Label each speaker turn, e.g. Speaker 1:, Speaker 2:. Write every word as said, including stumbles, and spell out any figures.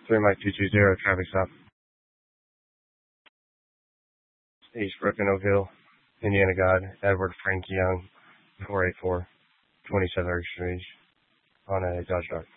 Speaker 1: three Mike two two zero, traffic stop. East Brook and Oak Hill, Indiana God, Edward Frank Young, four eight four, twenty-seven Street, on a Dodge Dart.